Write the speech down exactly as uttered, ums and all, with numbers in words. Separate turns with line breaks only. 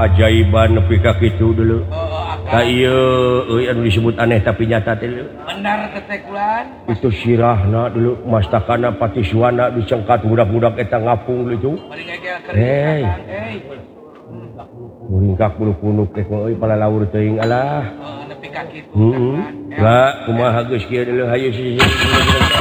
keajaiban nepi ka kitu dulu. Ka ieu anu disebut aneh tapi nyata teh.
Benar teh kulan.
Itu sirahna dulu mastakana patiswana dicengkat budak-budak eta ngapung itu. Hei. Muringkak bulu-punuk teh euy palalaur teuing alah.
Nepi ka kitu.
Heeh. Lah kumaha geus kieu dulu hayu sih.